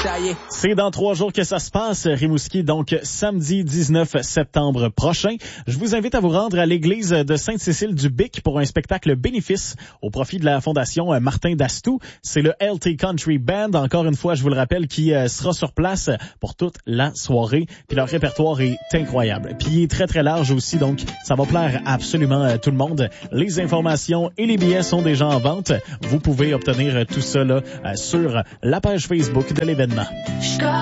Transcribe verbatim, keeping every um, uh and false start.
Ça y est. C'est dans trois jours que ça se passe, Rimouski, donc samedi dix-neuf septembre prochain. Je vous invite à vous rendre à l'église de Sainte-Cécile-du-Bic pour un spectacle bénéfice au profit de la fondation Martin Dastou. C'est le L T Country Band, encore une fois, je vous le rappelle, qui euh, sera sur place pour toute la soirée. Puis leur répertoire est incroyable. Puis il est très très large aussi, donc ça va plaire à absolument euh, tout le monde. Les informations et les billets sont déjà en vente. Vous pouvez obtenir tout ça là, euh, sur la page Facebook de l'événement.